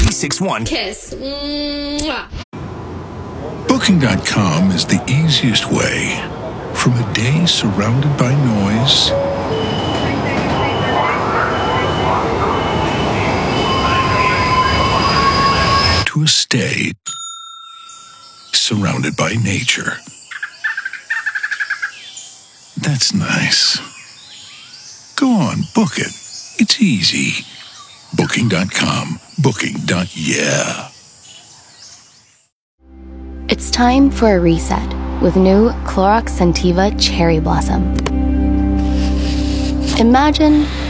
361. Kiss. Mwah. Booking.com is the easiest way from a day surrounded by noise to a stay surrounded by nature. That's nice. Go on, book it. It's easy. Booking.com. Booking.yeah. It's time for a reset with new Clorox Scentiva Cherry Blossom. Imagine